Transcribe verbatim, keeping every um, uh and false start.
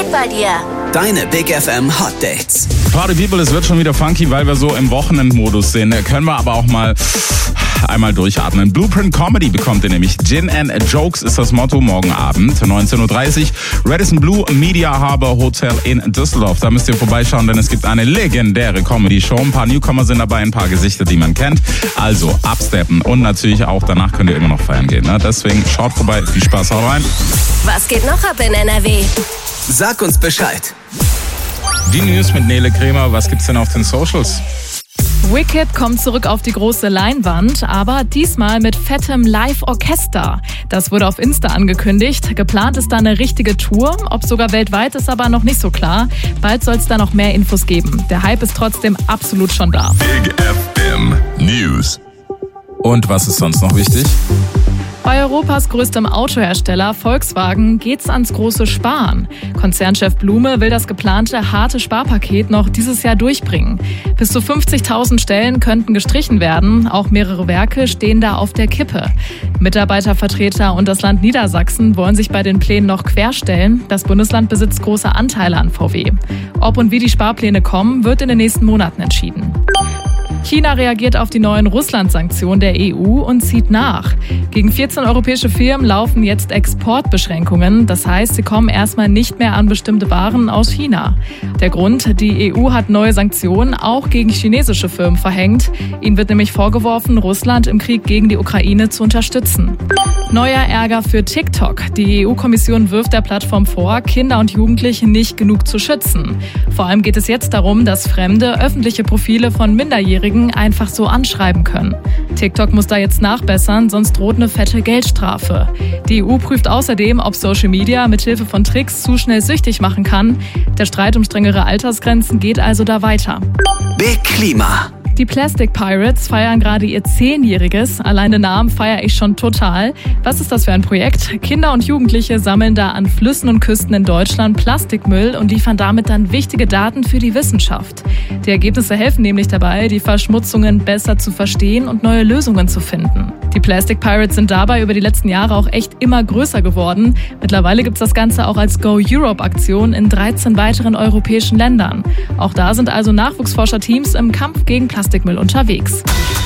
bei dir. Deine Big F M Hot Dates. Party People, es wird schon wieder funky, weil wir so im Wochenendmodus sind. Können wir aber auch mal einmal durchatmen. Blueprint Comedy bekommt ihr nämlich. Gin and Jokes ist das Motto morgen Abend, neunzehn Uhr dreißig. Radisson Blu Media Harbor Hotel in Düsseldorf. Da müsst ihr vorbeischauen, denn es gibt eine legendäre Comedy-Show. Ein paar Newcomer sind dabei, ein paar Gesichter, die man kennt. Also absteppen und natürlich auch danach könnt ihr immer noch feiern gehen. Ne? Deswegen schaut vorbei, viel Spaß, haut rein. Was geht noch ab in N R W? Sag uns Bescheid. Die News mit Nele Kremer. Was gibt's denn auf den Socials? Wicked kommt zurück auf die große Leinwand, aber diesmal mit fettem Live-Orchester. Das wurde auf Insta angekündigt. Geplant ist da eine richtige Tour. Ob sogar weltweit, ist aber noch nicht so klar. Bald soll es da noch mehr Infos geben. Der Hype ist trotzdem absolut schon da. Big F M News. Und was ist sonst noch wichtig? Bei Europas größtem Autohersteller Volkswagen geht's ans große Sparen. Konzernchef Blume will das geplante harte Sparpaket noch dieses Jahr durchbringen. Bis zu fünfzigtausend Stellen könnten gestrichen werden. Auch mehrere Werke stehen da auf der Kippe. Mitarbeitervertreter und das Land Niedersachsen wollen sich bei den Plänen noch querstellen. Das Bundesland besitzt große Anteile an V W. Ob und wie die Sparpläne kommen, wird in den nächsten Monaten entschieden. China reagiert auf die neuen Russland-Sanktionen der E U und zieht nach. Gegen vierzehn europäische Firmen laufen jetzt Exportbeschränkungen. Das heißt, sie kommen erstmal nicht mehr an bestimmte Waren aus China. Der Grund, die E U hat neue Sanktionen auch gegen chinesische Firmen verhängt. Ihnen wird nämlich vorgeworfen, Russland im Krieg gegen die Ukraine zu unterstützen. Neuer Ärger für TikTok. Die E U-Kommission wirft der Plattform vor, Kinder und Jugendliche nicht genug zu schützen. Vor allem geht es jetzt darum, dass Fremde öffentliche Profile von Minderjährigen einfach so anschreiben können. TikTok muss da jetzt nachbessern, sonst droht eine fette Geldstrafe. Die E U prüft außerdem, ob Social Media mithilfe von Tricks zu schnell süchtig machen kann. Der Streit um strengere Altersgrenzen geht also da weiter. Big Klima. Die Plastic Pirates feiern gerade ihr Zehnjähriges. Allein den Namen feiere ich schon total. Was ist das für ein Projekt? Kinder und Jugendliche sammeln da an Flüssen und Küsten in Deutschland Plastikmüll und liefern damit dann wichtige Daten für die Wissenschaft. Die Ergebnisse helfen nämlich dabei, die Verschmutzungen besser zu verstehen und neue Lösungen zu finden. Die Plastic Pirates sind dabei über die letzten Jahre auch echt immer größer geworden. Mittlerweile gibt es das Ganze auch als Go Europe-Aktion in dreizehn weiteren europäischen Ländern. Auch da sind also Nachwuchsforscherteams im Kampf gegen Plastikmüll unterwegs.